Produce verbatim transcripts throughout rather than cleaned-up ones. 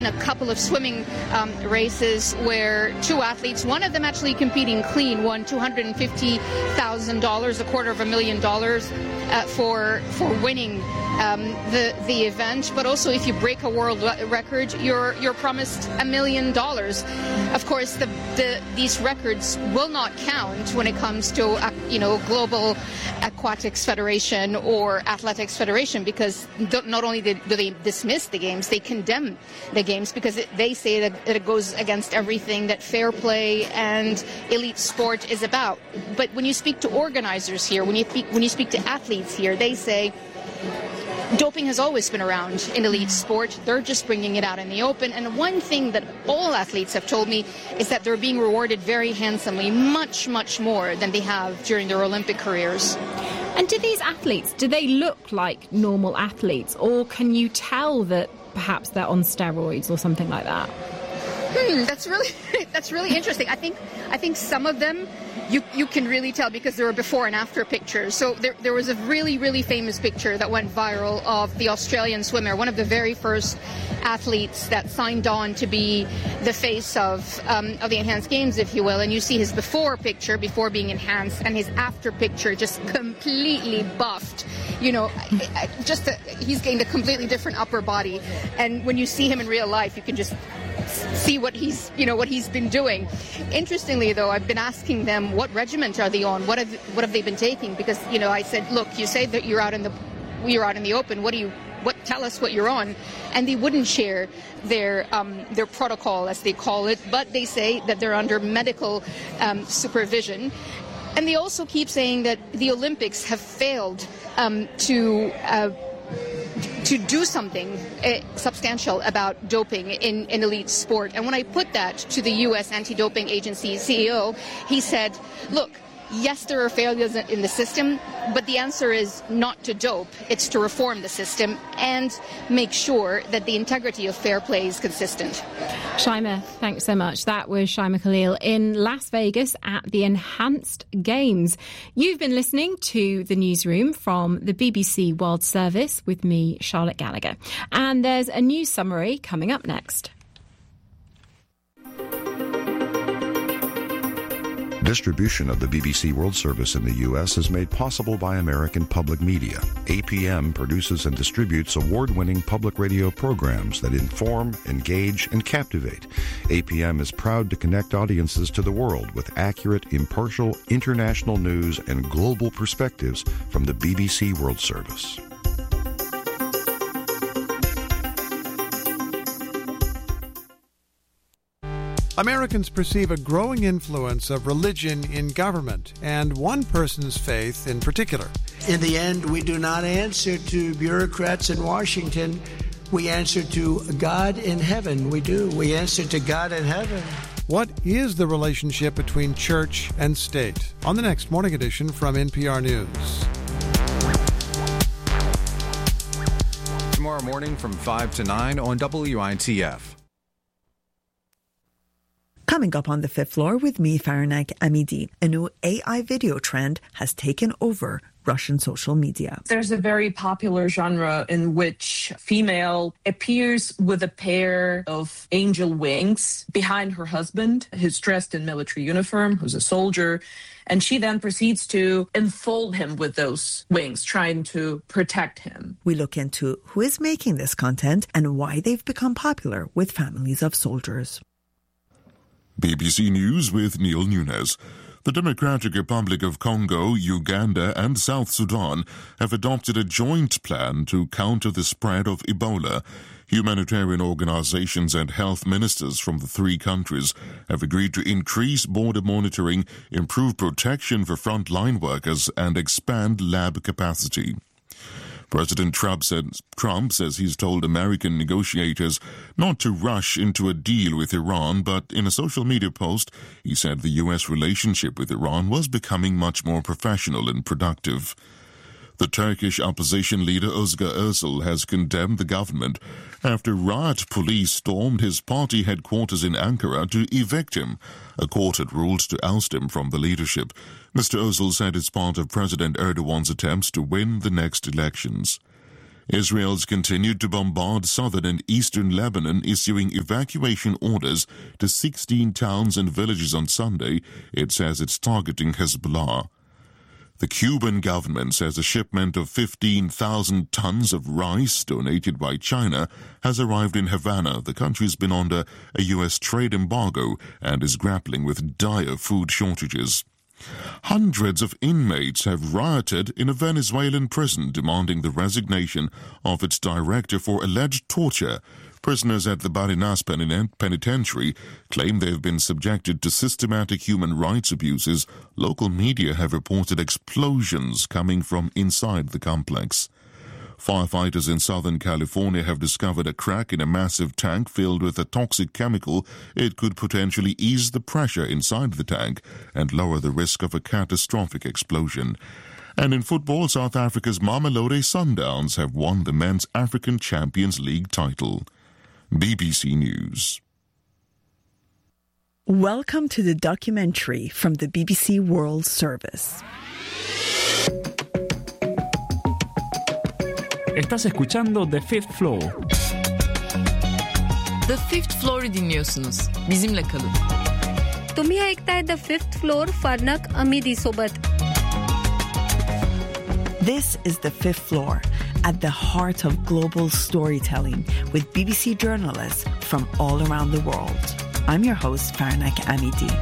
A couple of swimming um, races where two athletes, one of them actually competing clean, won two hundred fifty thousand dollars, a quarter of a million dollars uh, for for winning um, the the event. But also, if you break a world record, you're you're promised a million dollars. Of course, the, the these records will not count when it comes to uh, you know global aquatics federation or athletics federation, because not only do they dismiss the games, they condemn the games because it, they say that it goes against everything that fair play and elite sport is about. But when you speak to organizers here, when you speak, when you speak to athletes here, they say doping has always been around in elite sport. They're just bringing it out in the open. And one thing that all athletes have told me is that they're being rewarded very handsomely, much, much more than they have during their Olympic careers. And do these athletes, do they look like normal athletes, or can you tell that perhaps they're on steroids or something like that? Hmm, that's really that's really interesting. I think I think some of them you you can really tell because there were before and after pictures. So there there was a really really famous picture that went viral of the Australian swimmer, one of the very first athletes that signed on to be the face of um, of the enhanced games, if you will. And you see his before picture before being enhanced, and his after picture just completely buffed. You know, just a, he's gained a completely different upper body. And when you see him in real life, you can just see what he's, you know, what he's been doing. Interestingly, though, I've been asking them what regiment are they on, what have what have they been taking? Because, you know, I said, look, you say that you're out in the you're out in the open. What do you what? Tell us what you're on. And they wouldn't share their um, their protocol, as they call it, but they say that they're under medical um, supervision. And they also keep saying that the Olympics have failed um, to. Uh, to do something uh, substantial about doping in, in elite sport. And when I put that to the U S Anti-Doping Agency C E O, he said, look, yes, there are failures in the system, but the answer is not to dope. It's to reform the system and make sure that the integrity of fair play is consistent. Shaima, thanks so much. That was Shaima Khalil in Las Vegas at the Enhanced Games. You've been listening to The Newsroom from the B B C World Service with me, Charlotte Gallagher. And there's a news summary coming up next. Distribution of the B B C World Service in the U S is made possible by American Public Media. A P M produces and distributes award-winning public radio programs that inform, engage, and captivate. A P M is proud to connect audiences to the world with accurate, impartial, international news and global perspectives from the B B C World Service. Americans perceive a growing influence of religion in government, and one person's faith in particular. In the end, we do not answer to bureaucrats in Washington. We answer to God in heaven. We do. We answer to God in heaven. What is the relationship between church and state? On the next Morning Edition from N P R News. Tomorrow morning from five to nine on W I T F. Coming up on the fifth floor with me, Fahrenheit Amidi, a new A I video trend has taken over Russian social media. There's a very popular genre in which female appears with a pair of angel wings behind her husband, who's dressed in military uniform, who's a soldier, and she then proceeds to enfold him with those wings, trying to protect him. We look into who is making this content and why they've become popular with families of soldiers. B B C News with Neil Nunes. The Democratic Republic of Congo, Uganda and South Sudan have adopted a joint plan to counter the spread of Ebola. Humanitarian organizations and health ministers from the three countries have agreed to increase border monitoring, improve protection for frontline workers and expand lab capacity. President Trump, said, Trump says he's told American negotiators not to rush into a deal with Iran, but in a social media post, he said the U S relationship with Iran was becoming much more professional and productive. The Turkish opposition leader Özgür Özel has condemned the government after riot police stormed his party headquarters in Ankara to evict him. A court had ruled to oust him from the leadership. Mister Özel said it's part of President Erdogan's attempts to win the next elections. Israel's continued to bombard southern and eastern Lebanon, issuing evacuation orders to sixteen towns and villages on Sunday. It says it's targeting Hezbollah. The Cuban government says a shipment of fifteen thousand tons of rice donated by China has arrived in Havana. The country's been under a U S trade embargo and is grappling with dire food shortages. Hundreds of inmates have rioted in a Venezuelan prison demanding the resignation of its director for alleged torture. Prisoners at the Barinas Penitentiary claim they have been subjected to systematic human rights abuses. Local media have reported explosions coming from inside the complex. Firefighters in Southern California have discovered a crack in a massive tank filled with a toxic chemical. It could potentially ease the pressure inside the tank and lower the risk of a catastrophic explosion. And in football, South Africa's Mamelodi Sundowns have won the Men's African Champions League title. B B C News. Welcome to the documentary from the B B C World Service. Estás escuchando The Fifth Floor. The Fifth Floor'u dinliyorsunuz. Bizimle kalın. तुम्ही ऐकताय The Fifth Floor फारनक अमिदी सोबत. This is The Fifth Floor, at the heart of global storytelling with B B C journalists from all around the world. I'm your host, Farnak Amidi.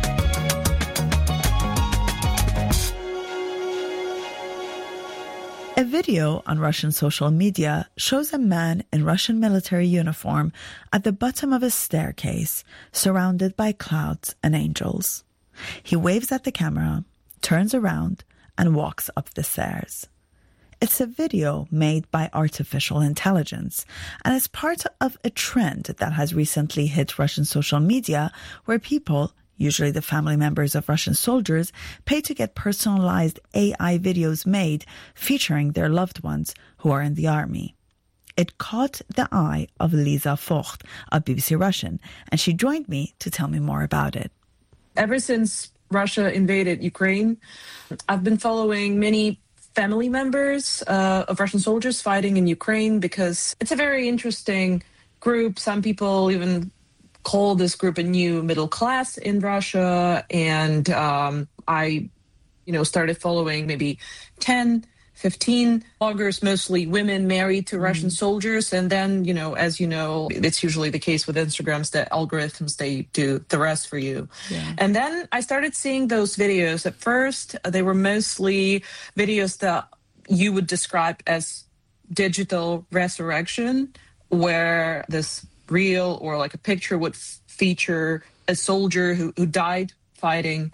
A video on Russian social media shows a man in Russian military uniform at the bottom of a staircase, surrounded by clouds and angels. He waves at the camera, turns around, and walks up the stairs. It's a video made by artificial intelligence, and it's part of a trend that has recently hit Russian social media, where people, usually the family members of Russian soldiers, pay to get personalized A I videos made featuring their loved ones who are in the army. It caught the eye of Lisa Vogt of B B C Russian, and she joined me to tell me more about it. Ever since Russia invaded Ukraine, I've been following many family members uh, of Russian soldiers fighting in Ukraine because it's a very interesting group. Some people even call this group a new middle class in Russia. And um, I, you know, started following maybe ten, fifteen bloggers, mostly women married to mm. Russian soldiers. And then, you know, as you know, it's usually the case with Instagrams that algorithms, they do the rest for you. Yeah. And then I started seeing those videos. At first, they were mostly videos that you would describe as digital resurrection, where this reel or like a picture would f- feature a soldier who, who died fighting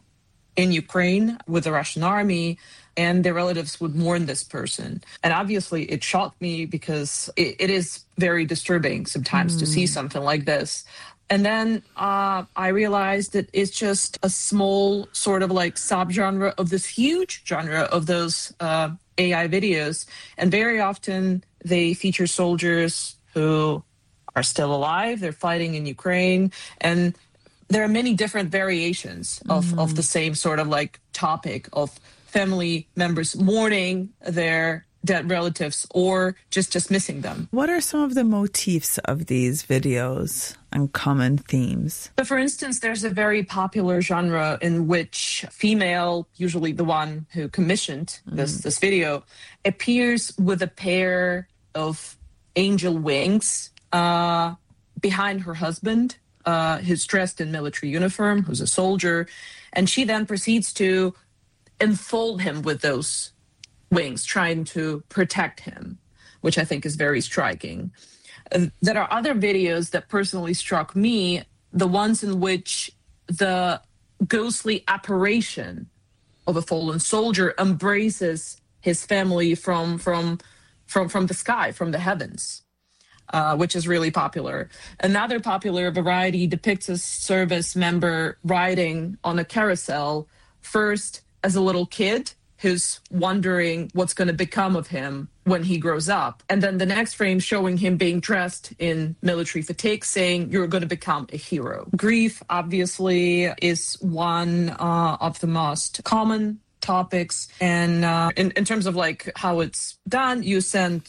in Ukraine with the Russian army, and their relatives would mourn this person. And obviously it shocked me because it, it is very disturbing sometimes mm. to see something like this. And then uh, I realized that it's just a small sort of like subgenre of this huge genre of those uh, A I videos. And very often they feature soldiers who are still alive. They're fighting in Ukraine. And there are many different variations of, mm. of the same sort of like topic of family members mourning their dead relatives or just, just missing them. What are some of the motifs of these videos and common themes? So for instance, there's a very popular genre in which female, usually the one who commissioned this, mm. this video, appears with a pair of angel wings uh, behind her husband, uh, who's dressed in military uniform, who's a soldier, and she then proceeds to enfold him with those wings, trying to protect him, which I think is very striking. Uh, there are other videos that personally struck me, the ones in which the ghostly apparition of a fallen soldier embraces his family from from from, from the sky, from the heavens. Uh, which is really popular. Another popular variety depicts a service member riding on a carousel, first as a little kid who's wondering what's going to become of him when he grows up. And then the next frame showing him being dressed in military fatigue, saying, you're going to become a hero. Grief, obviously, is one uh, of the most common topics. And uh, in, in terms of like how it's done, you send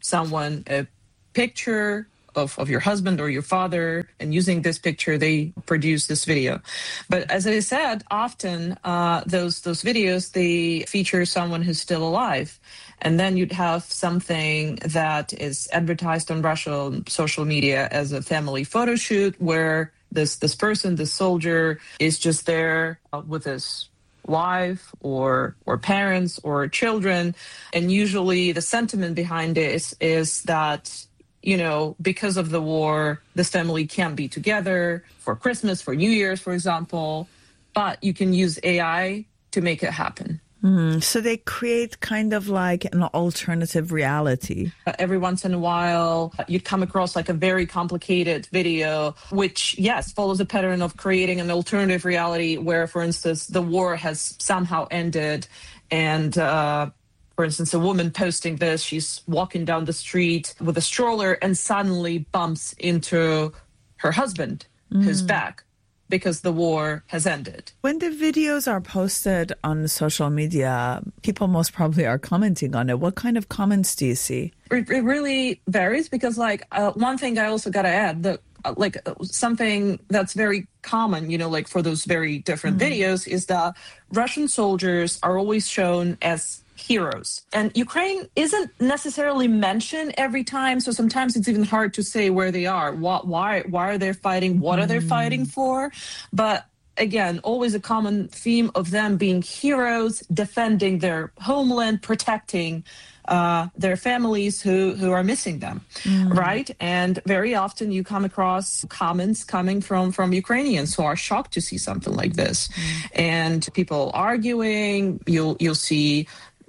someone a picture of, of your husband or your father, and using this picture, they produce this video. But as I said, often uh, those those videos, they feature someone who's still alive. And then you'd have something that is advertised on Russian social media as a family photo shoot where this, this person, this soldier, is just there uh, with his wife or or parents or children. And usually the sentiment behind it is, is that, you know, because of the war, this family can't be together for Christmas, for New Year's, for example, but you can use A I to make it happen. Mm, so they create kind of like an alternative reality. Uh, every once in a while, uh, you'd come across like a very complicated video, which, yes, follows a pattern of creating an alternative reality where, for instance, the war has somehow ended. And, uh, for instance, a woman posting this, she's walking down the street with a stroller and suddenly bumps into her husband, mm. who's back, because the war has ended. When the videos are posted on social media, people most probably are commenting on it. What kind of comments do you see? It, it really varies because, like, uh, one thing I also got to add, that uh, like uh, something that's very common, you know, like for those very different mm. videos is that Russian soldiers are always shown as heroes. And Ukraine isn't necessarily mentioned every time, so sometimes it's even hard to say where they are. What, why, why are they fighting? What are they fighting for? But again, always a common theme of them being heroes, defending their homeland, protecting uh, their families who, who are missing them, mm. right? And very often you come across comments coming from, from Ukrainians who are shocked to see something like this. Mm. And people arguing, you'll, you'll see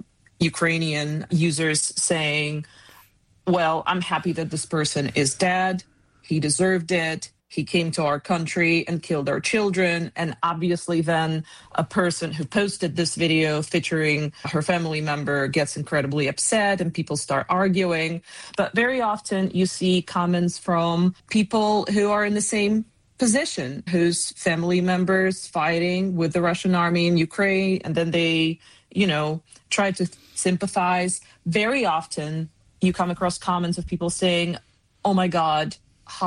Ukrainian users saying, well, I'm happy that this person is dead. He deserved it. He came to our country and killed our children. And obviously then a person who posted this video featuring her family member gets incredibly upset and people start arguing. But very often you see comments from people who are in the same position, whose family members fighting with the Russian army in Ukraine, and then they, you know, try to sympathize. Very often you come across comments of people saying, oh my God,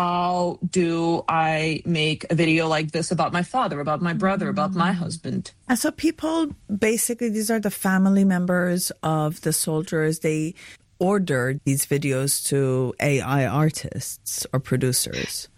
how do I make a video like this about my father, about my brother, about my husband? And so people, basically, these are the family members of the soldiers. They ordered these videos to A I artists or producers.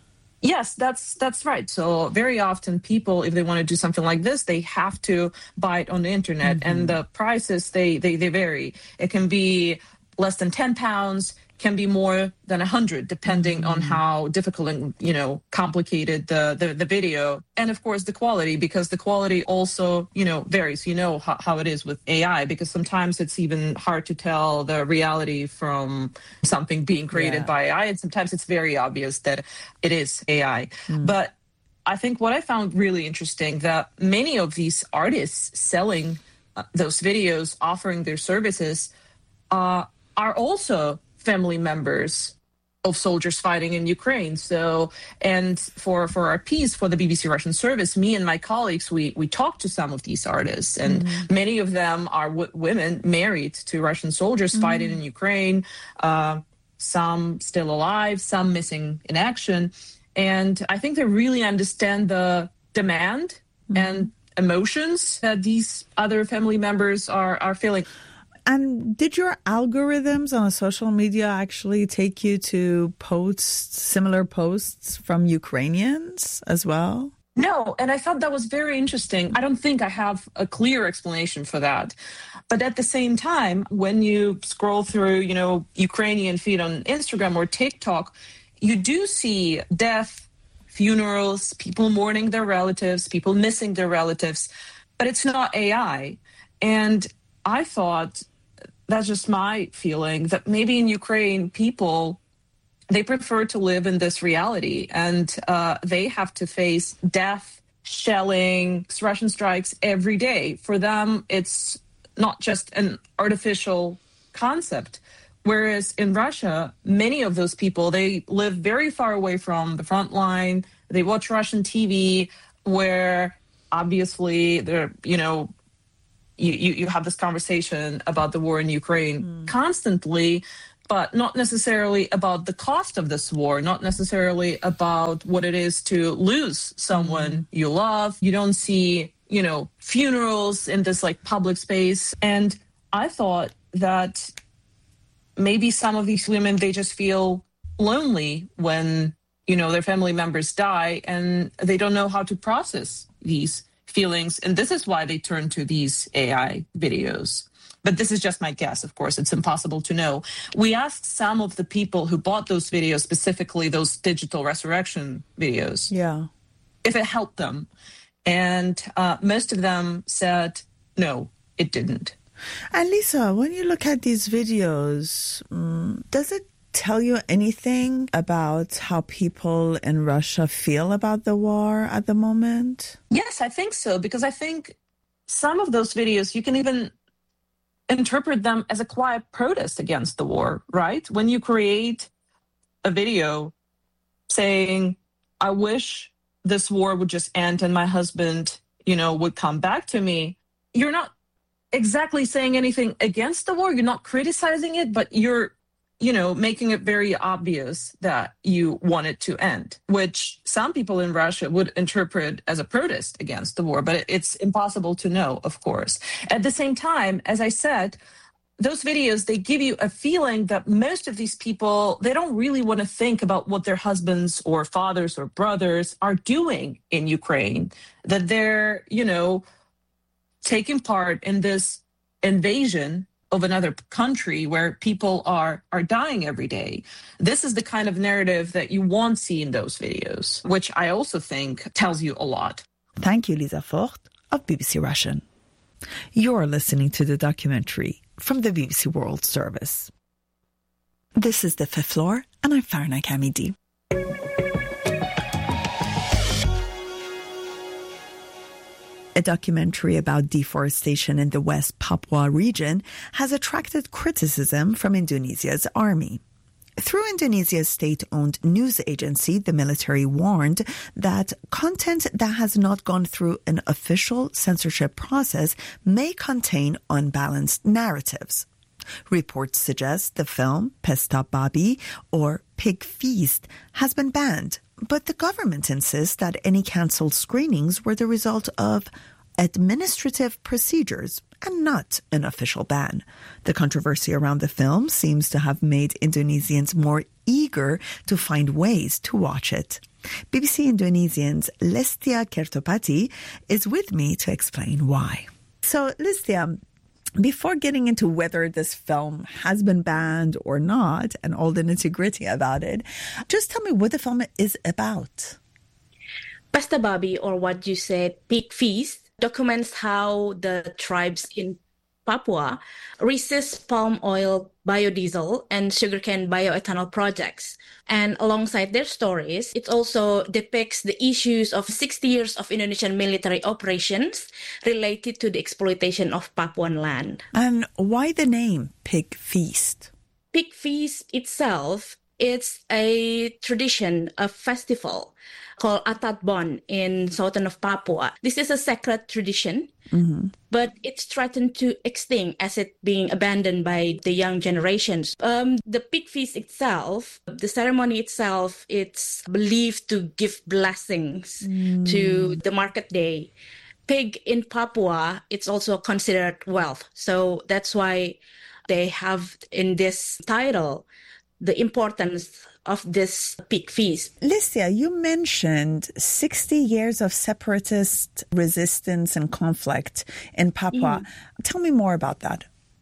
Yes, that's that's right. So very often people, if they want to do something like this, they have to buy it on the internet. Mm-hmm. And the prices, they, they, they vary. It can be less than ten pounds, can be more than one hundred, depending mm-hmm. on how difficult and, you know, complicated the, the, the video. And, of course, the quality, because the quality also, you know, varies. You know how, how it is with A I, because sometimes it's even hard to tell the reality from something being created yeah. by A I. And sometimes it's very obvious that it is A I. Mm. But I think what I found really interesting, that many of these artists selling uh, those videos, offering their services, uh, are also family members of soldiers fighting in Ukraine. So, and for, for our piece for the B B C Russian service, me and my colleagues, we, we talked to some of these artists, and mm-hmm. many of them are w- women married to Russian soldiers mm-hmm. fighting in Ukraine, uh, some still alive, some missing in action. And I think they really understand the demand mm-hmm. and emotions that these other family members are, are feeling. And did your algorithms on social media actually take you to posts, similar posts from Ukrainians as well? No, and I thought that was very interesting. I don't think I have a clear explanation for that. But at the same time, when you scroll through, you know, Ukrainian feed on Instagram or TikTok, you do see death, funerals, people mourning their relatives, people missing their relatives, but it's not A I. And I thought, that's just my feeling, that maybe in Ukraine, people, they prefer to live in this reality, and uh, they have to face death, shelling, Russian strikes every day. For them, it's not just an artificial concept. Whereas in Russia, many of those people, they live very far away from the front line. They watch Russian T V, where obviously they're, you know, You, you, you have this conversation about the war in Ukraine mm. constantly, but not necessarily about the cost of this war, not necessarily about what it is to lose someone mm-hmm. you love. You don't see, you know, funerals in this like public space. And I thought that maybe some of these women, they just feel lonely when, you know, their family members die and they don't know how to process these feelings. And this is why they turn to these A I videos. But this is just my guess, of course. It's impossible to know. We asked some of the people who bought those videos, specifically those digital resurrection videos, yeah, if it helped them. And uh, most of them said, no, it didn't. And Lisa, when you look at these videos, um, does it tell you anything about how people in Russia feel about the war at the moment? Yes, I think so, because I think some of those videos, you can even interpret them as a quiet protest against the war, right? When you create a video saying, I wish this war would just end and my husband, you know, would come back to me, you're not exactly saying anything against the war. You're not criticizing it, but you're, you know, making it very obvious that you want it to end, which some people in Russia would interpret as a protest against the war, but it's impossible to know, of course. At the same time, as I said, those videos, they give you a feeling that most of these people, they don't really want to think about what their husbands or fathers or brothers are doing in Ukraine, that they're, you know, taking part in this invasion of another country where people are are dying every day. This is the kind of narrative that you won't see in those videos, which I also think tells you a lot. Thank you, Lisa Fort of B B C Russian. You're listening to the documentary from the B B C World Service. This is The Fifth Floor, and I'm Farna Kamidi. A documentary about deforestation in the West Papua region has attracted criticism from Indonesia's army. Through Indonesia's state-owned news agency, the military warned that content that has not gone through an official censorship process may contain unbalanced narratives. Reports suggest the film Pesta Babi, or Pig Feast, has been banned, but the government insists that any cancelled screenings were the result of administrative procedures and not an official ban. The controversy around the film seems to have made Indonesians more eager to find ways to watch it. B B C Indonesian's Lestia Kertopati is with me to explain why. So, Lestia, before getting into whether this film has been banned or not and all the nitty-gritty about it, just tell me what the film is about. Pesta Babi, or what you said, Pig Feast, documents how the tribes in Papua resist palm oil, biodiesel, and sugarcane bioethanol projects. And alongside their stories, it also depicts the issues of sixty years of Indonesian military operations related to the exploitation of Papuan land. And why the name Pig Feast? Pig Feast itself, it's a tradition, a festival called Atatbon in southern of Papua. This is a sacred tradition, mm-hmm. but it's threatened to extinct as it being abandoned by the young generations. Um, the Pig Feast itself, the ceremony itself, it's believed to give blessings mm. to the market day. Pig in Papua, it's also considered wealth. So that's why they have in this title the importance of this Pig Feast. Lestia, you mentioned sixty years of separatist resistance and conflict in Papua. Mm. Tell me more about that.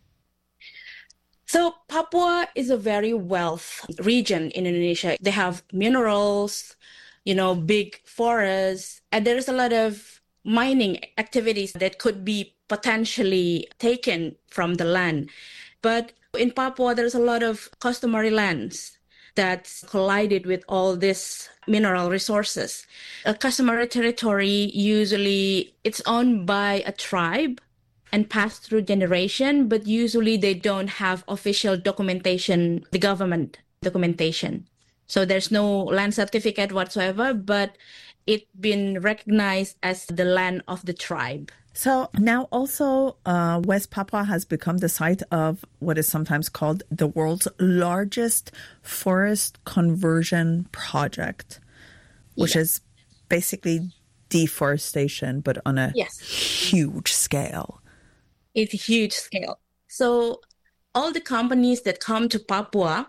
So Papua is a very wealth region in Indonesia. They have minerals, you know, big forests, and there is a lot of mining activities that could be potentially taken from the land. But in Papua, there's a lot of customary lands that collided with all these mineral resources. A customary territory, usually it's owned by a tribe and passed through generation, but usually they don't have official documentation, the government documentation. So there's no land certificate whatsoever, but it's been recognized as the land of the tribe. So now also uh, West Papua has become the site of what is sometimes called the world's largest forest conversion project, which yes. is basically deforestation, but on a yes. huge scale. It's a huge scale. So all the companies that come to Papua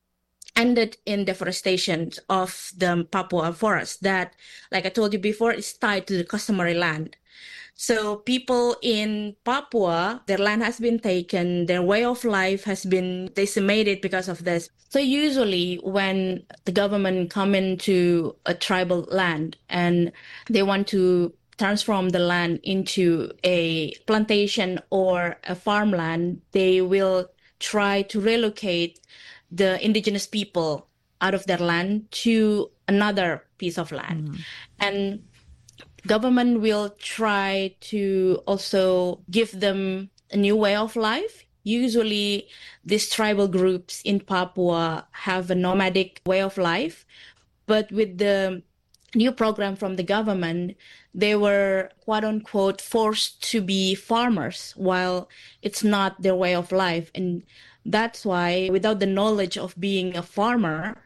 ended in deforestation of the Papua forest that, like I told you before, is tied to the customary land. So people in Papua, their land has been taken, their way of life has been decimated because of this. So usually when the government come into a tribal land and they want to transform the land into a plantation or a farmland, they will try to relocate the indigenous people out of their land to another piece of land. Mm. And government will try to also give them a new way of life. Usually, these tribal groups in Papua have a nomadic way of life, but with the new program from the government, they were quote unquote forced to be farmers while it's not their way of life. And that's why without the knowledge of being a farmer,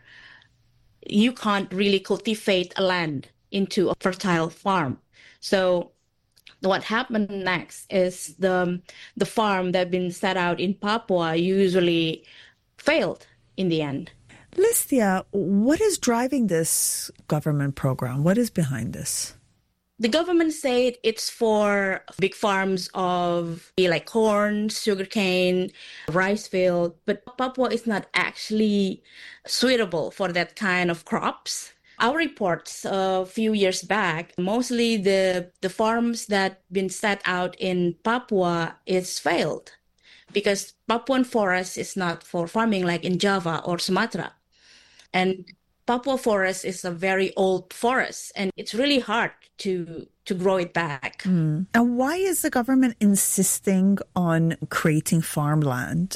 you can't really cultivate a land into a fertile farm. So what happened next is the the farm that been set out in Papua usually failed in the end. Listia, what is driving this government program? What is behind this? The government said it's for big farms of like corn, sugarcane, rice field, but Papua is not actually suitable for that kind of crops. Our reports a few years back, mostly the, the farms that been set out in Papua is failed because Papuan forest is not for farming like in Java or Sumatra. And Papua forest is a very old forest, and it's really hard to to grow it back. Mm. And why is the government insisting on creating farmland?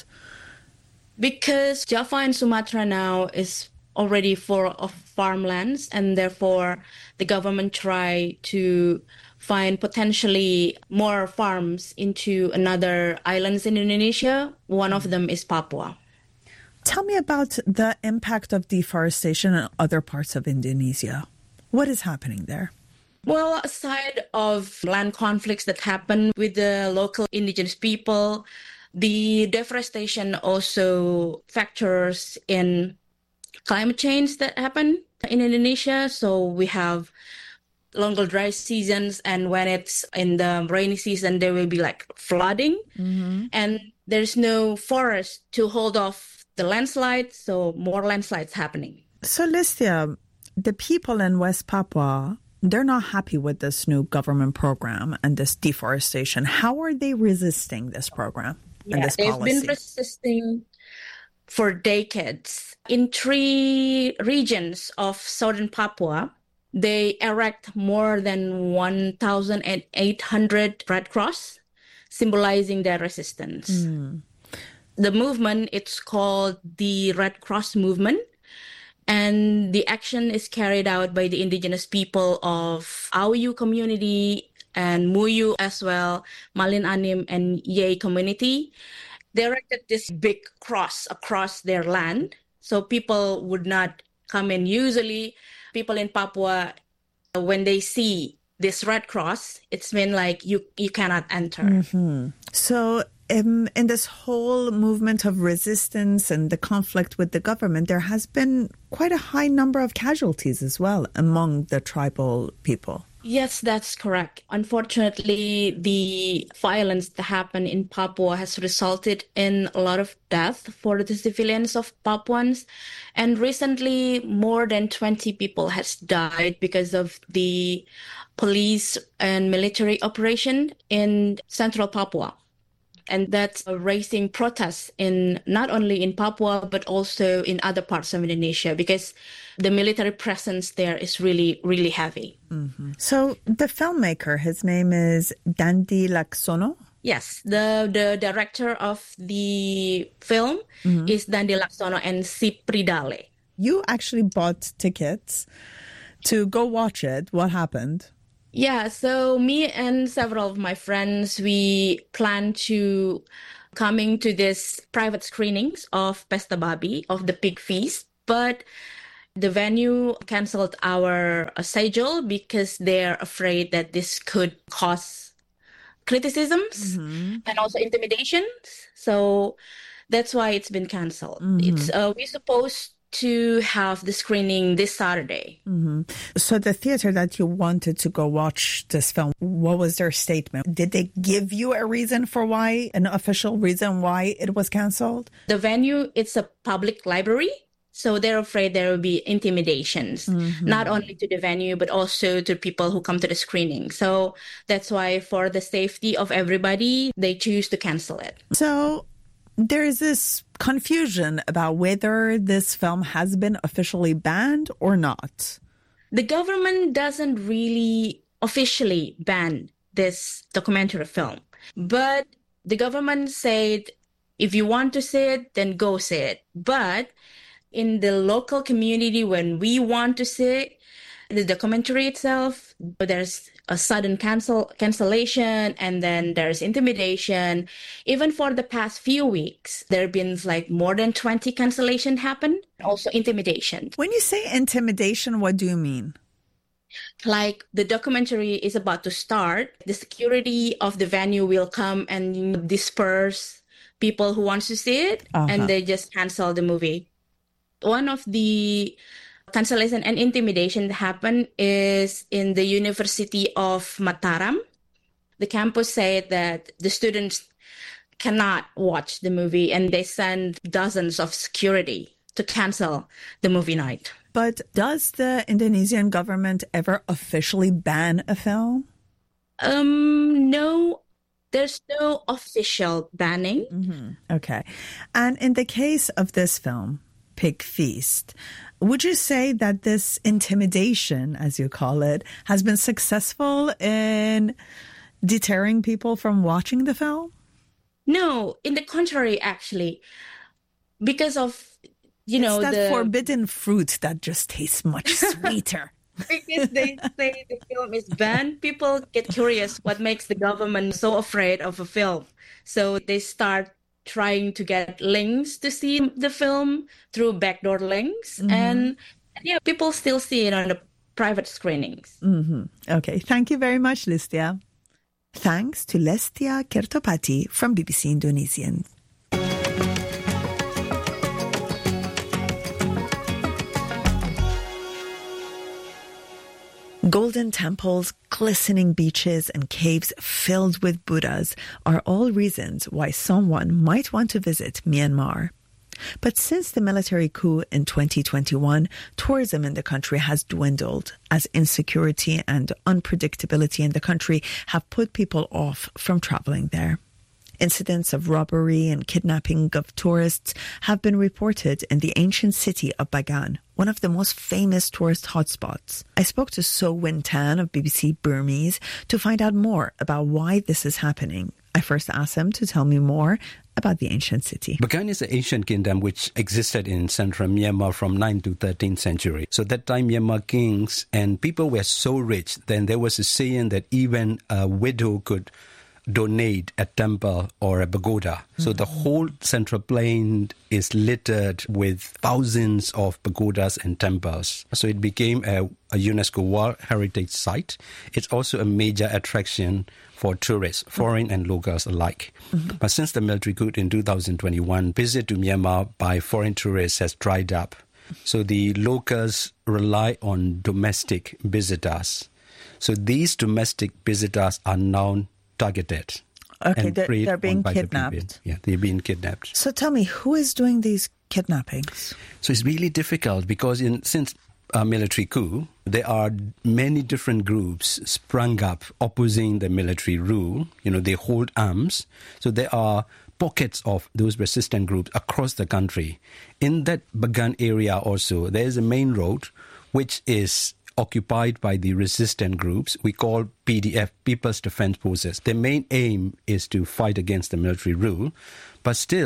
Because Java and Sumatra now is already full of farmlands, and therefore the government try to find potentially more farms into another islands in Indonesia. One of them is Papua. Tell me about the impact of deforestation in other parts of Indonesia. What is happening there? Well, aside of land conflicts that happen with the local indigenous people, the deforestation also factors in climate change that happen in Indonesia. So we have longer dry seasons, and when it's in the rainy season, there will be like flooding, mm-hmm. and there's no forest to hold off the landslides, so more landslides happening. So, Listia, the people in West Papua, they're not happy with this new government program and this deforestation. How are they resisting this program yeah, and this they've policy? They've been resisting for decades. In three regions of southern Papua, they erect more than one thousand eight hundred Red Cross, symbolizing their resistance. Mm. The movement, it's called the Red Cross Movement, and the action is carried out by the indigenous people of Auyu community and Muyu as well, Malin Anim and Yei community. They erected this big cross across their land, so people would not come in. Usually, people in Papua, when they see this Red Cross, it's mean like you, you cannot enter. Mm-hmm. So Um, in this whole movement of resistance and the conflict with the government, there has been quite a high number of casualties as well among the tribal people. Yes, that's correct. Unfortunately, the violence that happened in Papua has resulted in a lot of death for the civilians of Papuans. And recently, more than twenty people has died because of the police and military operation in central Papua. And that's raising protests in not only in Papua, but also in other parts of Indonesia, because the military presence there is really, really heavy. Mm-hmm. So the filmmaker, his name is Dandi Laksono? Yes, the, the director of the film mm-hmm. is Dandi Laksono and Sipridale. You actually bought tickets to go watch it. What happened? Yeah, so me and several of my friends, we plan to coming to this private screenings of Pesta Babi, of the pig feast, but the venue canceled our uh, schedule because they're afraid that this could cause criticisms mm-hmm. and also intimidations. So that's why it's been canceled. Mm-hmm. It's uh, we're supposed to have the screening this Saturday. Mm-hmm. So the theater that you wanted to go watch this film, what was their statement? Did they give you a reason for why, an official reason why it was canceled? The venue, it's a public library. So they're afraid there will be intimidations, mm-hmm. not only to the venue, but also to people who come to the screening. So that's why for the safety of everybody, they choose to cancel it. So there is this confusion about whether this film has been officially banned or not. The government doesn't really officially ban this documentary film, but the government said, if you want to see it, then go see it. But in the local community, when we want to see the documentary itself, there's a sudden cancel cancellation, and then there's intimidation. Even for the past few weeks, there have been like more than twenty cancellation happen, also intimidation. When you say intimidation, what do you mean? Like the documentary is about to start, the security of the venue will come and disperse people who want to see it, uh-huh. and they just cancel the movie. One of the cancellation and intimidation that happened is in the University of Mataram. The campus said that the students cannot watch the movie, and they send dozens of security to cancel the movie night. But does the Indonesian government ever officially ban a film? Um, no. There's no official banning. Mm-hmm. Okay. And in the case of this film, Pig Feast, would you say that this intimidation, as you call it, has been successful in deterring people from watching the film? No, in the contrary, actually, because of, you know, it's that the forbidden fruit that just tastes much sweeter. Because they say the film is banned, people get curious what makes the government so afraid of a film. So they start trying to get links to see the film through backdoor links. Mm-hmm. And yeah, people still see it on the private screenings. Mm-hmm. Okay, thank you very much, Listia. Thanks to Lestia Kertopati from B B C Indonesian. Golden temples, glistening beaches, and caves filled with Buddhas are all reasons why someone might want to visit Myanmar. But since the military coup in twenty twenty-one, tourism in the country has dwindled as insecurity and unpredictability in the country have put people off from traveling there. Incidents of robbery and kidnapping of tourists have been reported in the ancient city of Bagan, one of the most famous tourist hotspots. I spoke to So Win Tan of B B C Burmese to find out more about why this is happening. I first asked him to tell me more about the ancient city. Bagan is an ancient kingdom which existed in central Myanmar from ninth to thirteenth century. So that time Myanmar kings and people were so rich, then there was a saying that even a widow could donate a temple or a pagoda. Mm-hmm. So the whole central plain is littered with thousands of pagodas and temples. So it became a, a UNESCO World Heritage Site. It's also a major attraction for tourists, foreign and locals alike. Mm-hmm. But since the military coup in two thousand twenty-one, visit to Myanmar by foreign tourists has dried up. So the locals rely on domestic visitors. So these domestic visitors are now targeted. Okay, they're, they're being kidnapped. The yeah, they're being kidnapped. So tell me, who is doing these kidnappings? So it's really difficult because in since uh, military coup, there are many different groups sprung up opposing the military rule. You know, they hold arms. So there are pockets of those resistant groups across the country. In that Bagan area also, there is a main road which is occupied by the resistant groups we call P D F, People's Defense Forces. Their main aim is to fight against the military rule, but still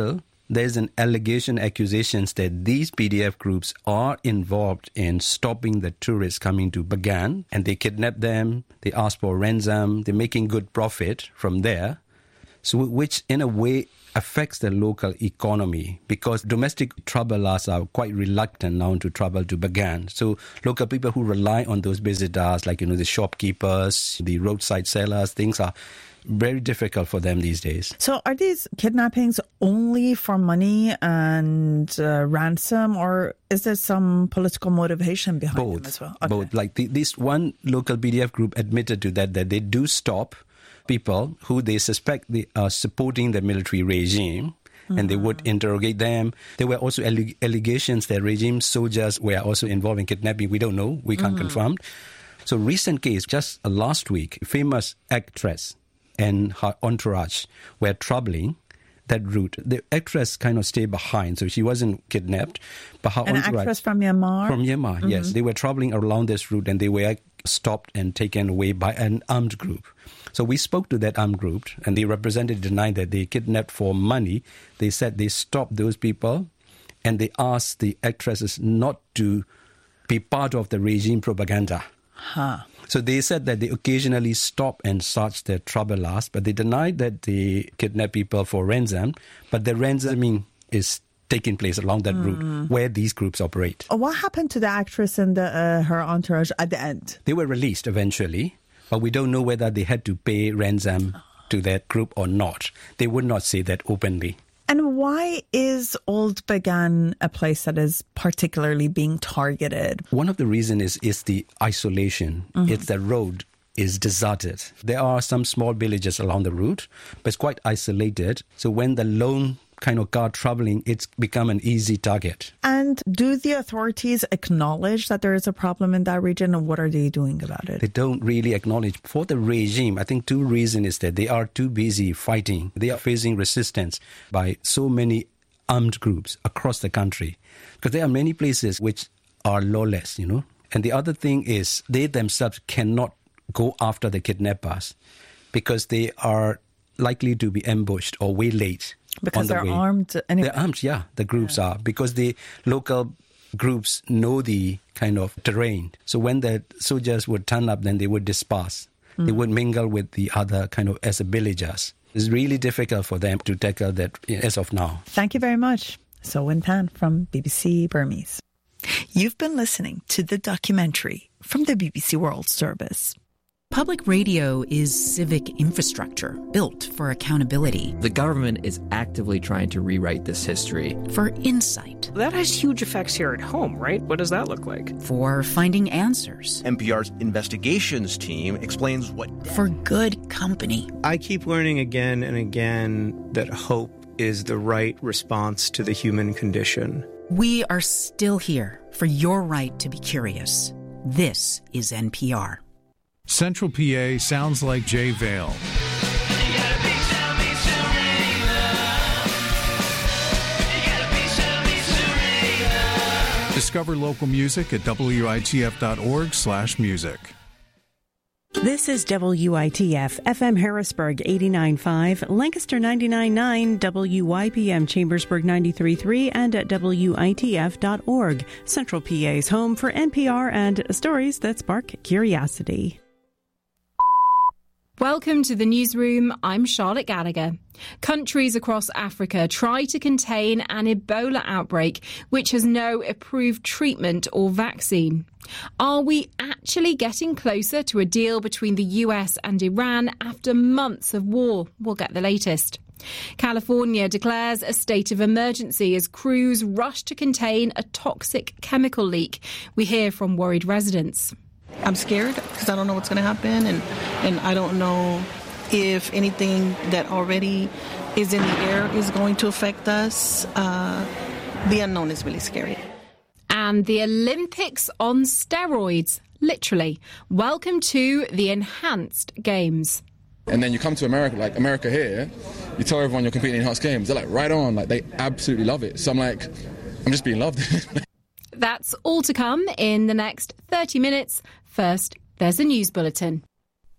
there's an allegation, accusations that these P D F groups are involved in stopping the tourists coming to Bagan, and they kidnap them, they ask for ransom, they're making good profit from there, so which in a way affects the local economy, because domestic travelers are quite reluctant now to travel to Bagan. So local people who rely on those visitors, like, you know, the shopkeepers, the roadside sellers, things are very difficult for them these days. So are these kidnappings only for money and uh, ransom, or is there some political motivation behind Both, them as well? Okay. Both. Like the, this one local P D F group admitted to that, that they do stop people who they suspect they are supporting the military regime, and they would interrogate them. There were also alleg- allegations that regime soldiers were also involved in kidnapping. We don't know. We can't Mm-hmm. confirm. So recent case, just last week, famous actress and her entourage were traveling that route. The actress kind of stayed behind, so she wasn't kidnapped. But her An entourage, actress from Myanmar? From Myanmar, Mhm. yes. They were traveling around this route, and they were stopped and taken away by an armed group. So we spoke to that armed group, and the representative denied that they kidnapped for money. They said they stopped those people, and they asked the actresses not to be part of the regime propaganda. Huh. So they said that they occasionally stop and search the travelers, but they denied that they kidnap people for ransom. But the ransoming is taking place along that Mm. route where these groups operate. What happened to the actress and the, uh, her entourage at the end? They were released eventually, but we don't know whether they had to pay ransom to that group or not. They would not say that openly. And why is Old Bagan a place that is particularly being targeted? One of the reasons is, is the isolation. Mhm. It's the road is deserted. There are some small villages along the route, but it's quite isolated. So when the lone kind of car traveling, it's become an easy target. And do the authorities acknowledge that there is a problem in that region, and what are they doing about it? They don't really acknowledge. For the regime, I think two reasons is that they are too busy fighting. They are facing resistance by so many armed groups across the country, because there are many places which are lawless, you know. And the other thing is they themselves cannot go after the kidnappers because they are likely to be ambushed or waylaid. Because on the they're way. armed anyway. They're armed, yeah, the groups yeah. are, because the local groups know the kind of terrain. So when the soldiers would turn up, then they would disperse. Mm. They would mingle with the other kind of as villagers. It's really difficult for them to tackle that as of now. Thank you very much. So Win Pan from B B C Burmese. You've been listening to the documentary from the B B C World Service. Public radio is civic infrastructure built for accountability. The government is actively trying to rewrite this history. For insight. That has huge effects here at home, right? What does that look like? For finding answers. N P R's investigations team explains what... For good company. I keep learning again and again that hope is the right response to the human condition. We are still here for your right to be curious. This is N P R. Central P A sounds like Jay Vale. Discover local music at W I T F dot org slash music. This is W I T F, F M Harrisburg eighty-nine point five, Lancaster ninety-nine point nine, W Y P M Chambersburg ninety-three point three, and at W I T F dot org. Central P A's home for N P R and stories that spark curiosity. Welcome to the newsroom. I'm Charlotte Gallagher. Countries across Africa try to contain an Ebola outbreak, which has no approved treatment or vaccine. Are we actually getting closer to a deal between the U S and Iran after months of war? We'll get the latest. California declares a state of emergency as crews rush to contain a toxic chemical leak. We hear from worried residents. I'm scared because I don't know what's going to happen, and, and I don't know if anything that already is in the air is going to affect us. Uh, the unknown is really scary. And the Olympics on steroids, literally. Welcome to the Enhanced Games. And then you come to America, like America here, you tell everyone you're competing in Enhanced Games. They're like, right on, like they absolutely love it. So I'm like, I'm just being loved. That's all to come in the next thirty minutes. First, there's a news bulletin.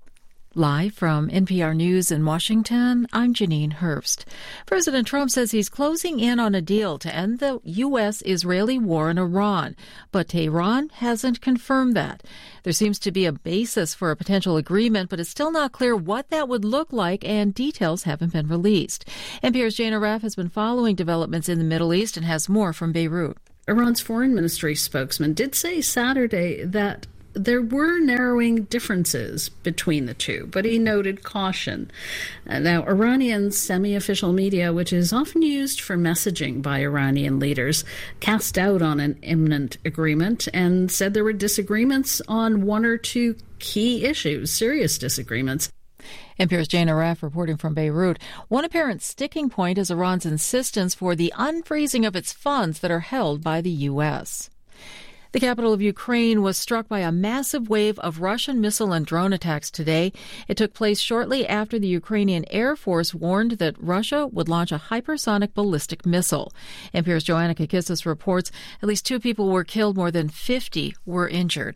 Live from N P R News in Washington, I'm Janine Herbst. President Trump says he's closing in on a deal to end the U S-Israeli war in Iran, but Tehran hasn't confirmed that. There seems to be a basis for a potential agreement, but it's still not clear what that would look like, and details haven't been released. N P R's Jane Arraf has been following developments in the Middle East and has more from Beirut. Iran's foreign ministry spokesman did say Saturday that there were narrowing differences between the two, but he noted caution. Uh, now, Iranian semi-official media, which is often used for messaging by Iranian leaders, cast doubt on an imminent agreement and said there were disagreements on one or two key issues, serious disagreements. N P R's Jane Arraf reporting from Beirut. One apparent sticking point is Iran's insistence for the unfreezing of its funds that are held by the U S. The capital of Ukraine was struck by a massive wave of Russian missile and drone attacks today. It took place shortly after the Ukrainian Air Force warned that Russia would launch a hypersonic ballistic missile. N P R's Joanna Kakissis reports at least two people were killed, more than fifty were injured.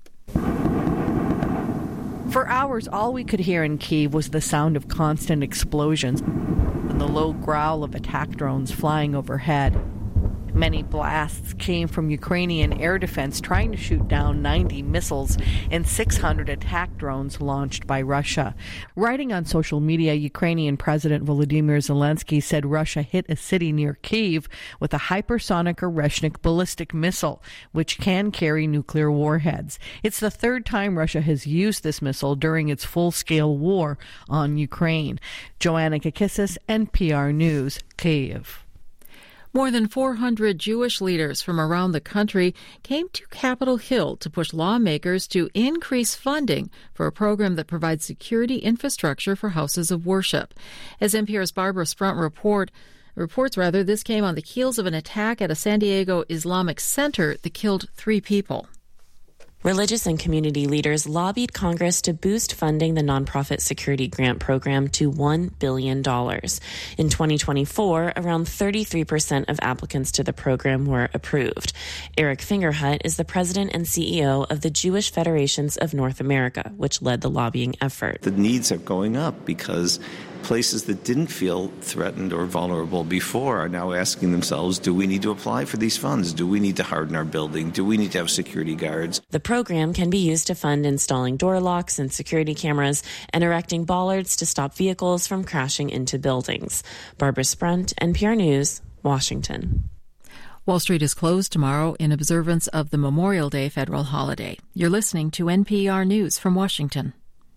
For hours, all we could hear in Kyiv was the sound of constant explosions and the low growl of attack drones flying overhead. Many blasts came from Ukrainian air defense trying to shoot down ninety missiles and six hundred attack drones launched by Russia. Writing on social media, Ukrainian President Volodymyr Zelensky said Russia hit a city near Kyiv with a hypersonic Oreshnik ballistic missile, which can carry nuclear warheads. It's the third time Russia has used this missile during its full-scale war on Ukraine. Joanna Kakissis, N P R News, Kyiv. More than four hundred Jewish leaders from around the country came to Capitol Hill to push lawmakers to increase funding for a program that provides security infrastructure for houses of worship. As N P R's Barbara Sprunt report, reports, rather, this came on the heels of an attack at a San Diego Islamic center that killed three people. Religious and community leaders lobbied Congress to boost funding the nonprofit security grant program to one billion dollars. In twenty twenty-four, around thirty-three percent of applicants to the program were approved. Eric Fingerhut is the president and C E O of the Jewish Federations of North America, which led the lobbying effort. The needs are going up because places that didn't feel threatened or vulnerable before are now asking themselves, do we need to apply for these funds? Do we need to harden our building? Do we need to have security guards? The program can be used to fund installing door locks and security cameras and erecting bollards to stop vehicles from crashing into buildings. Barbara Sprunt, N P R News, Washington. Wall Street is closed tomorrow in observance of the Memorial Day federal holiday. You're listening to N P R News from Washington.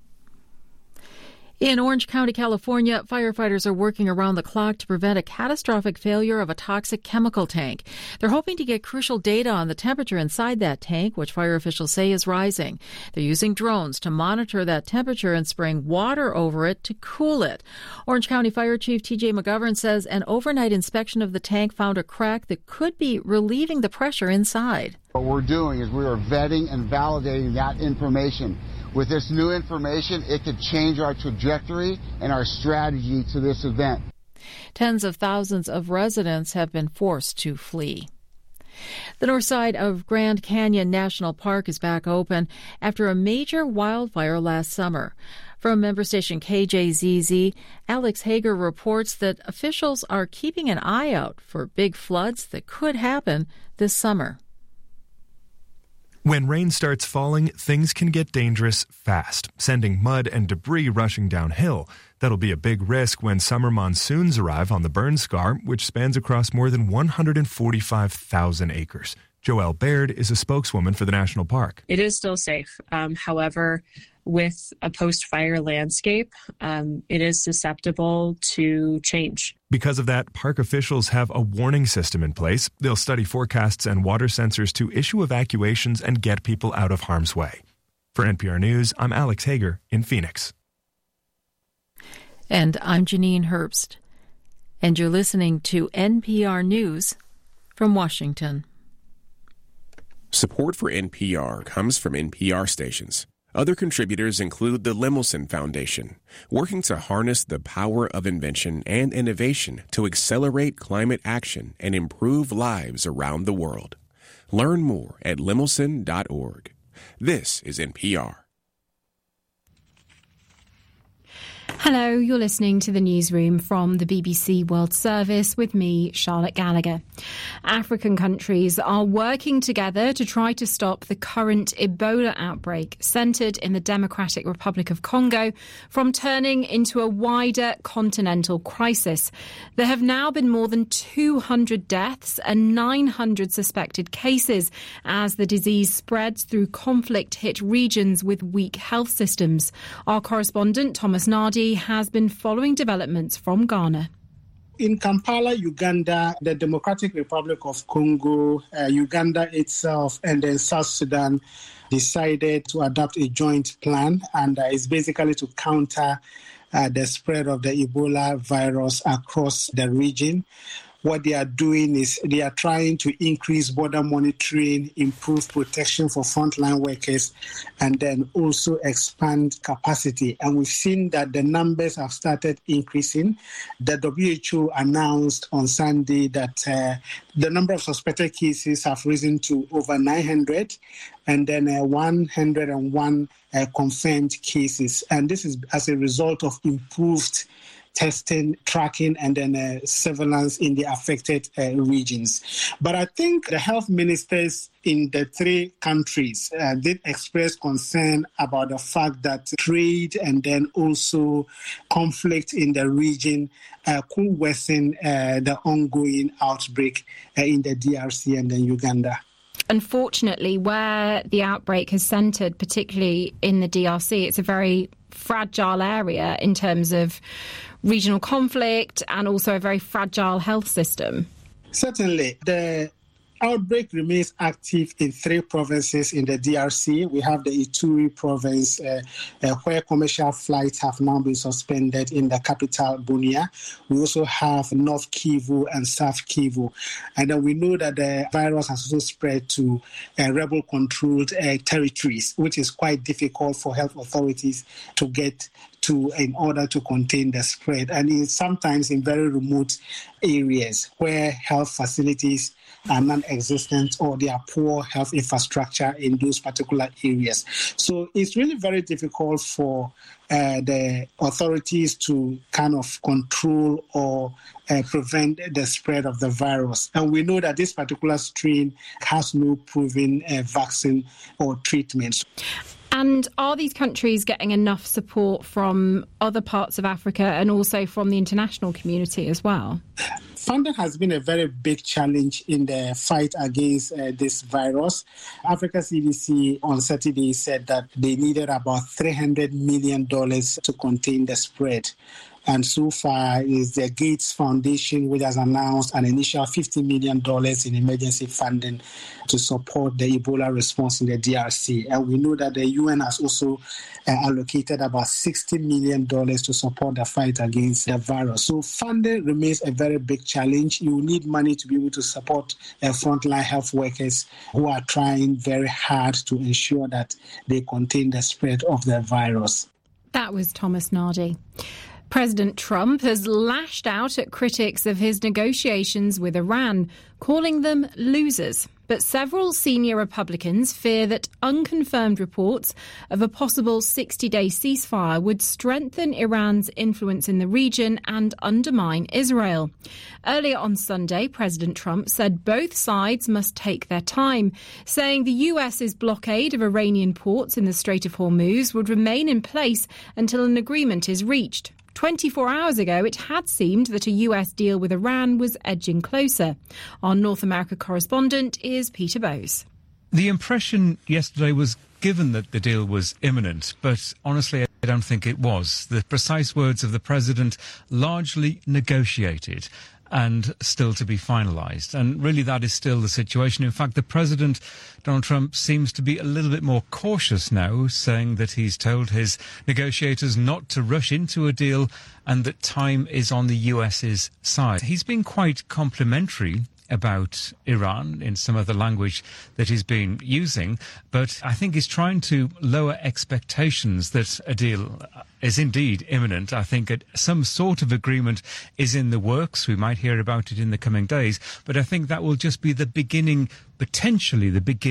In Orange County, California, firefighters are working around the clock to prevent a catastrophic failure of a toxic chemical tank. They're hoping to get crucial data on the temperature inside that tank, which fire officials say is rising. They're using drones to monitor that temperature and spraying water over it to cool it. Orange County Fire Chief T J McGovern says an overnight inspection of the tank found a crack that could be relieving the pressure inside. What we're doing is we are vetting and validating that information. With this new information, it could change our trajectory and our strategy to this event. Tens of thousands of residents have been forced to flee. The north side of Grand Canyon National Park is back open after a major wildfire last summer. From member station K J Z Z, Alex Hager reports that officials are keeping an eye out for big floods that could happen this summer. When rain starts falling, things can get dangerous fast, sending mud and debris rushing downhill. That'll be a big risk when summer monsoons arrive on the burn scar, which spans across more than one hundred forty-five thousand acres. Joelle Baird is a spokeswoman for the national park. It is still safe. Um, however, with a post-fire landscape, um, it is susceptible to change. Because of that, park officials have a warning system in place. They'll study forecasts and water sensors to issue evacuations and get people out of harm's way. For N P R News, I'm Alex Hager in Phoenix. And I'm Janine Herbst. And you're listening to N P R News from Washington. Support for N P R comes from N P R stations. Other contributors include the Lemelson Foundation, working to harness the power of invention and innovation to accelerate climate action and improve lives around the world. Learn more at lemelson dot org. This is N P R. Hello, you're listening to the newsroom from the B B C World Service with me, Charlotte Gallagher. African countries are working together to try to stop the current Ebola outbreak centred in the Democratic Republic of Congo from turning into a wider continental crisis. There have now been more than two hundred deaths and nine hundred suspected cases as the disease spreads through conflict-hit regions with weak health systems. Our correspondent, Thomas Nardi, has been following developments from Ghana. In Kampala, Uganda, the Democratic Republic of Congo, uh, Uganda itself, and then South Sudan decided to adopt a joint plan, and uh, it's basically to counter uh, the spread of the Ebola virus across the region. What they are doing is they are trying to increase border monitoring, improve protection for frontline workers, and then also expand capacity. And we've seen that the numbers have started increasing. The W H O announced on Sunday that uh, the number of suspected cases have risen to over nine hundred, and then uh, one hundred one uh, confirmed cases. And this is as a result of improved testing, tracking, and then uh, surveillance in the affected uh, regions. But I think the health ministers in the three countries uh, did express concern about the fact that trade and then also conflict in the region uh, could worsen uh, the ongoing outbreak uh, in the D R C and then Uganda. Unfortunately, where the outbreak has centred, particularly in the D R C, it's a very fragile area in terms of regional conflict and also a very fragile health system. Certainly. The outbreak remains active in three provinces in the D R C. We have the Ituri province, uh, uh, where commercial flights have now been suspended in the capital, Bunia. We also have North Kivu and South Kivu. And then we know that the virus has also spread to uh, rebel-controlled uh, territories, which is quite difficult for health authorities to get to in order to contain the spread. And it's sometimes in very remote areas where health facilities are non-existent or there are poor health infrastructure in those particular areas. So it's really very difficult for uh, the authorities to kind of control or uh, prevent the spread of the virus. And we know that this particular strain has no proven uh, vaccine or treatment. And are these countries getting enough support from other parts of Africa and also from the international community as well? Funding has been a very big challenge in the fight against uh, this virus. Africa C D C on Saturday said that they needed about three hundred million dollars to contain the spread. And so far is the Gates Foundation, which has announced an initial fifty million dollars in emergency funding to support the Ebola response in the D R C. And we know that the U N has also uh, allocated about sixty million dollars to support the fight against the virus. So funding remains a very big challenge. You need money to be able to support uh, frontline health workers who are trying very hard to ensure that they contain the spread of the virus. That was Thomas Nardi. President Trump has lashed out at critics of his negotiations with Iran, calling them losers. But several senior Republicans fear that unconfirmed reports of a possible sixty-day ceasefire would strengthen Iran's influence in the region and undermine Israel. Earlier on Sunday, President Trump said both sides must take their time, saying the U S's blockade of Iranian ports in the Strait of Hormuz would remain in place until an agreement is reached. twenty-four hours ago, it had seemed that a U S deal with Iran was edging closer. Our North America correspondent is Peter Bowes. The impression yesterday was given that the deal was imminent, but honestly, I don't think it was. The precise words of the president, largely negotiated and still to be finalised. And really that is still the situation. In fact, the president, Donald Trump, seems to be a little bit more cautious now, saying that he's told his negotiators not to rush into a deal and that time is on the U S's side. He's been quite complimentary about Iran in some of the language that he's been using, but I think he's trying to lower expectations that a deal is indeed imminent. I think some sort of agreement is in the works. We might hear about it in the coming days, but I think that will just be the beginning, potentially the beginning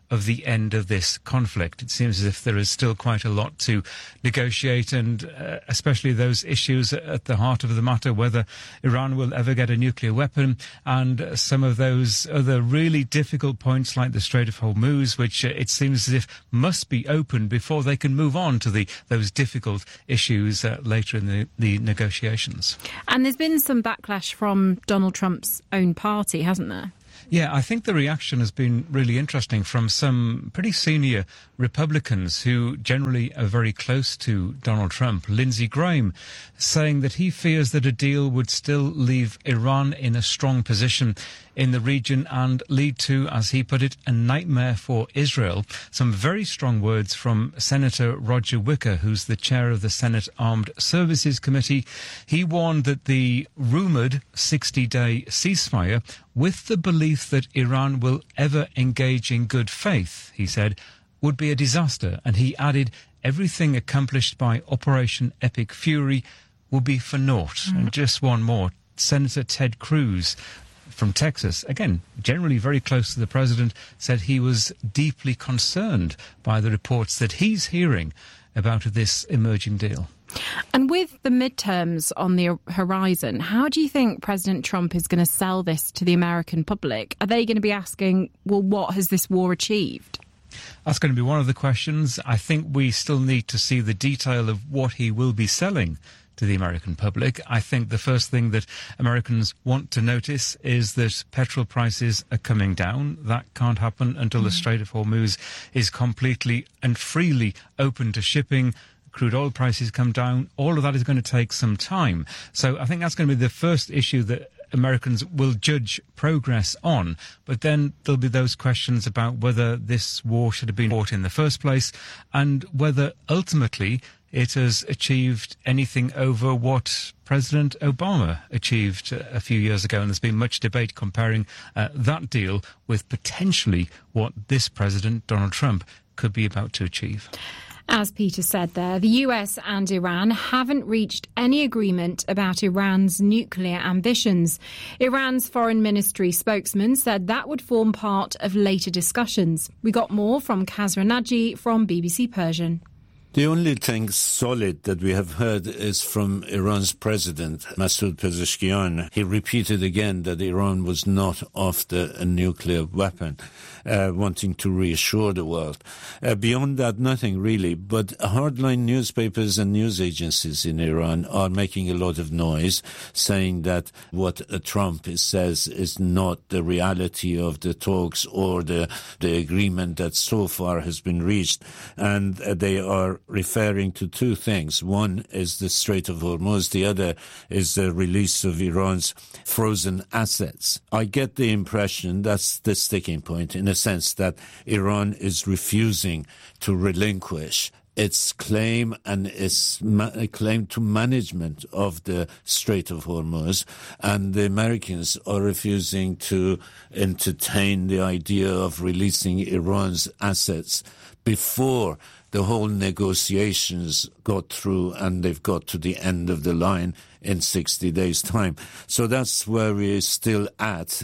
of the end of this conflict. It seems as if there is still quite a lot to negotiate, and uh, especially those issues at the heart of the matter, whether Iran will ever get a nuclear weapon, and some of those other really difficult points like the Strait of Hormuz, which uh, it seems as if must be open before they can move on to the those difficult issues uh, later in the, the negotiations. And there's been some backlash from Donald Trump's own party, hasn't there? Yeah, I think the reaction has been really interesting from some pretty senior Republicans who generally are very close to Donald Trump. Lindsey Graham saying that he fears that a deal would still leave Iran in a strong position in the region and lead to, as he put it, a nightmare for Israel. Some very strong words from Senator Roger Wicker, who's the chair of the Senate Armed Services Committee. He warned that the rumoured sixty-day ceasefire, with the belief that Iran will ever engage in good faith, he said, would be a disaster. And he added, everything accomplished by Operation Epic Fury will be for naught. Mm. And just one more, Senator Ted Cruz from Texas, again, generally very close to the president, said he was deeply concerned by the reports that he's hearing about this emerging deal. And with the midterms on the horizon, how do you think President Trump is going to sell this to the American public? Are they going to be asking, well, what has this war achieved? That's going to be one of the questions. I think we still need to see the detail of what he will be selling to the American public. I think the first thing that Americans want to notice is that petrol prices are coming down. That can't happen until mm. the Strait of Hormuz is completely and freely open to shipping. Crude oil prices come down. All of that is going to take some time. So I think that's going to be the first issue that Americans will judge progress on. But then there'll be those questions about whether this war should have been fought in the first place and whether ultimately it has achieved anything over what President Obama achieved a few years ago. And there's been much debate comparing uh, that deal with potentially what this president, Donald Trump, could be about to achieve. As Peter said there, the U S and Iran haven't reached any agreement about Iran's nuclear ambitions. Iran's foreign ministry spokesman said that would form part of later discussions. We got more from Kasra Naji from B B C Persian. The only thing solid that we have heard is from Iran's president, Masoud Pezeshkian. He repeated again that Iran was not after a nuclear weapon, uh, wanting to reassure the world. Uh, beyond that, nothing really. But hardline newspapers and news agencies in Iran are making a lot of noise, saying that what uh, Trump says is not the reality of the talks or the, the agreement that so far has been reached. And uh, they are referring to two things. One is the Strait of Hormuz. The other is the release of Iran's frozen assets. I get the impression that's the sticking point, in a sense that Iran is refusing to relinquish its claim and its ma- claim to management of the Strait of Hormuz, and the Americans are refusing to entertain the idea of releasing Iran's assets before the whole negotiations got through and they've got to the end of the line in sixty days' time. So that's where we're still at.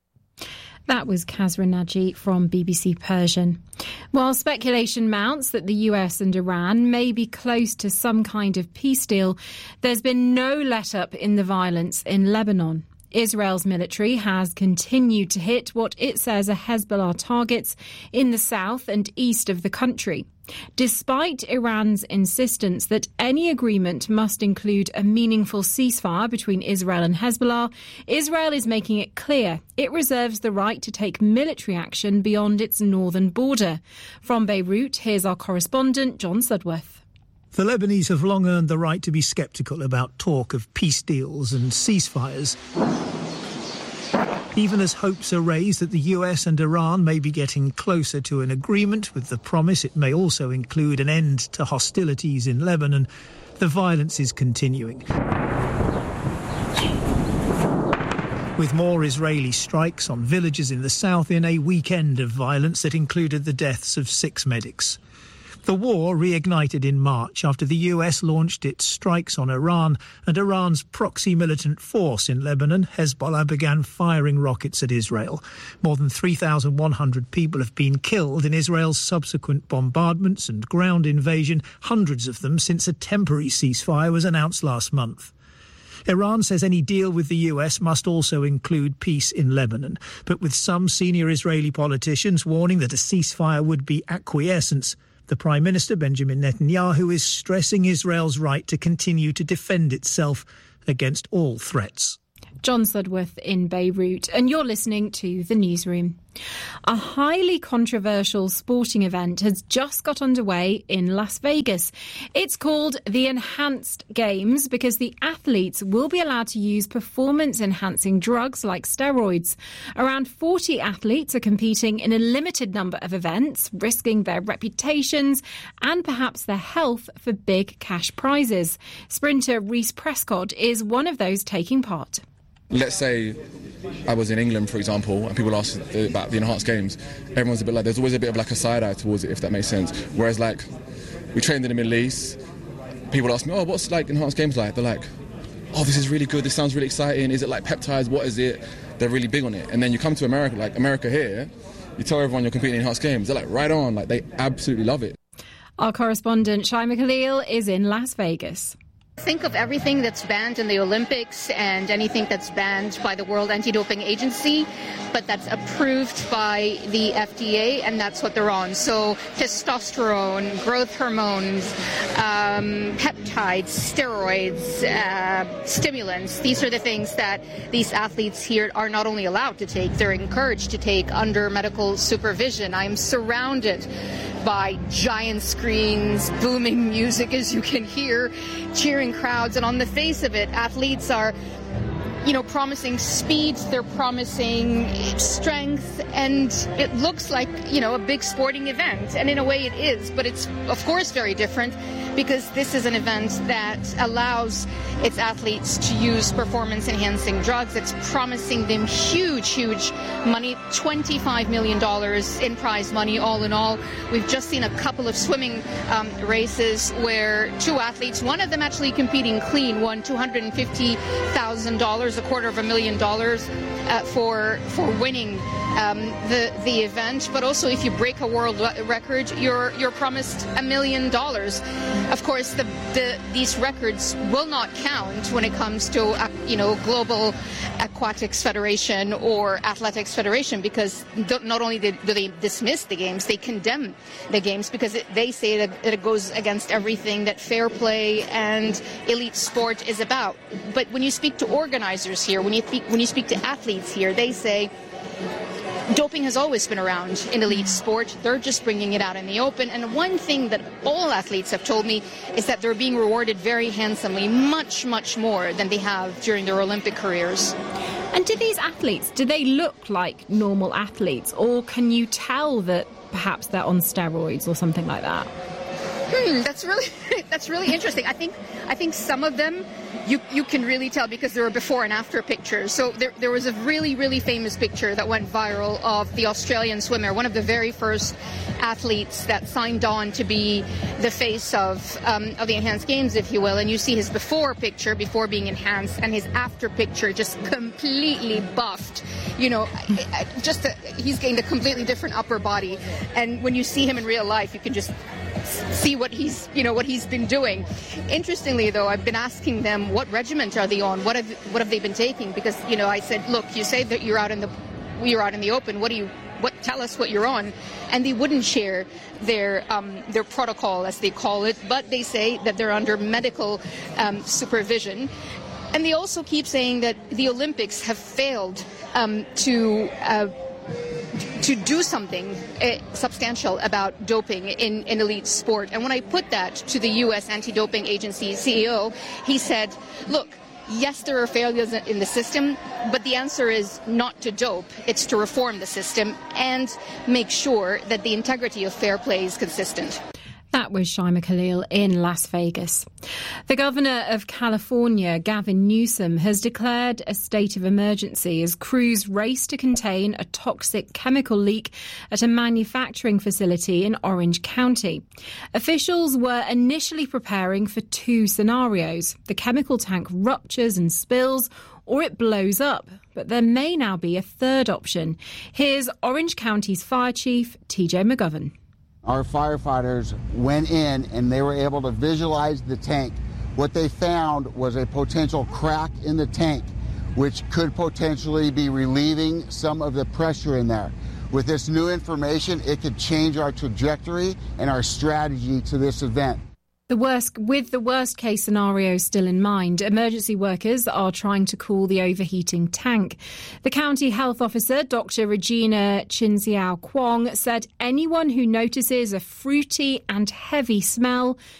That was Kasra Naji from B B C Persian. While speculation mounts that the U S and Iran may be close to some kind of peace deal, there's been no let-up in the violence in Lebanon. Israel's military has continued to hit what it says are Hezbollah targets in the south and east of the country. Despite Iran's insistence that any agreement must include a meaningful ceasefire between Israel and Hezbollah, Israel is making it clear it reserves the right to take military action beyond its northern border. From Beirut, here's our correspondent, John Sudworth. The Lebanese have long earned the right to be sceptical about talk of peace deals and ceasefires, even as hopes are raised that the U S and Iran may be getting closer to an agreement, with the promise it may also include an end to hostilities in Lebanon. The violence is continuing, with more Israeli strikes on villages in the south in a weekend of violence that included the deaths of six medics. The war reignited in March after the U S launched its strikes on Iran, and Iran's proxy militant force in Lebanon, Hezbollah, began firing rockets at Israel. More than three thousand one hundred people have been killed in Israel's subsequent bombardments and ground invasion, hundreds of them since a temporary ceasefire was announced last month. Iran says any deal with the U S must also include peace in Lebanon, but with some senior Israeli politicians warning that a ceasefire would be acquiescence. The Prime Minister, Benjamin Netanyahu, is stressing Israel's right to continue to defend itself against all threats. John Sudworth in Beirut, and you're listening to The Newsroom. A highly controversial sporting event has just got underway in Las Vegas. It's called the Enhanced Games because the athletes will be allowed to use performance-enhancing drugs like steroids. Around forty athletes are competing in a limited number of events, risking their reputations and perhaps their health for big cash prizes. Sprinter Reece Prescott is one of those taking part. Let's say I was in England, for example, and people ask about the Enhanced Games. Everyone's a bit like, there's always a bit of like a side eye towards it, if that makes sense. Whereas like, we trained in the Middle East, people ask me, oh, what's like Enhanced Games like? They're like, oh, this is really good, this sounds really exciting, is it like peptides, what is it? They're really big on it. And then you come to America, like America here, you tell everyone you're competing in Enhanced Games, they're like, right on, like they absolutely love it. Our correspondent Shaima Khalil is in Las Vegas. Think of everything that's banned in the Olympics and anything that's banned by the World Anti-Doping Agency, but that's approved by the F D A, and that's what they're on. So testosterone, growth hormones, um, peptides, steroids, uh, stimulants, these are the things that these athletes here are not only allowed to take, they're encouraged to take under medical supervision. I'm surrounded by giant screens, booming music, as you can hear, cheering crowds, and on the face of it, athletes are, you know, promising speed, they're promising strength, and it looks like, you know, a big sporting event, and in a way it is, but it's of course very different because this is an event that allows its athletes to use performance-enhancing drugs. It's promising them huge, huge money, twenty-five million dollars in prize money all in all. We've just seen a couple of swimming um, races where two athletes, one of them actually competing clean, won two hundred fifty thousand dollars, a quarter of a million dollars uh, for for winning um, the the event. But also, if you break a world record, you're you're promised a million dollars. Of course, the, the these records will not count when it comes to uh, you know Global Aquatics Federation or Athletics Federation, because not only do they dismiss the games, they condemn the games because it, they say that it goes against everything that fair play and elite sport is about. But when you speak to organizers here, when you speak, when you speak to athletes here, they say doping has always been around in elite sport. They're just bringing it out in the open. And one thing that all athletes have told me is that they're being rewarded very handsomely, much, much more than they have during their Olympic careers. And do these athletes, do they look like normal athletes, or can you tell that perhaps they're on steroids or something like that? Hmm, that's really that's really interesting. I think I think some of them you you can really tell because there were before and after pictures. So there there was a really really famous picture that went viral of the Australian swimmer, one of the very first athletes that signed on to be the face of um, of the Enhanced Games, if you will. And you see his before picture before being enhanced, and his after picture just completely buffed. You know, just a, he's gained a completely different upper body. And when you see him in real life, you can just see what he's, you know, what he's been doing. Interestingly, though, I've been asking them what regiment are they on, what have what have they been taking? Because, you know, I said, look, you say that you're out in the you're out in the open. What do you what? Tell us what you're on. And they wouldn't share their um, their protocol, as they call it, but they say that they're under medical um, supervision. And they also keep saying that the Olympics have failed um, to. Uh, to do something uh, substantial about doping in, in elite sport. And when I put that to the U S Anti-Doping Agency C E O, he said, look, yes, there are failures in the system, but the answer is not to dope. It's to reform the system and make sure that the integrity of fair play is consistent. That was Shaima Khalil in Las Vegas. The governor of California, Gavin Newsom, has declared a state of emergency as crews race to contain a toxic chemical leak at a manufacturing facility in Orange County. Officials were initially preparing for two scenarios. The chemical tank ruptures and spills, or it blows up. But there may now be a third option. Here's Orange County's Fire Chief, T J McGovern. Our firefighters went in and they were able to visualize the tank. What they found was a potential crack in the tank, which could potentially be relieving some of the pressure in there. With this new information, it could change our trajectory and our strategy to this event. The worst, with the worst case scenario still in mind, emergency workers are trying to cool the overheating tank. The county health officer, Doctor Regina Chinziao Kwong, said anyone who notices a fruity and heavy smell